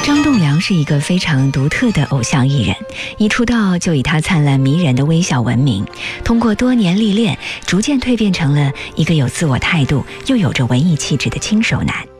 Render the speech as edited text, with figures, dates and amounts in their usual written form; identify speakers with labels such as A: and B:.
A: 张栋梁是一个非常独特的偶像艺人，一出道就以他灿烂迷人的微笑闻名，通过多年历练，逐渐蜕变成了一个有自我态度又有着文艺气质的轻熟男。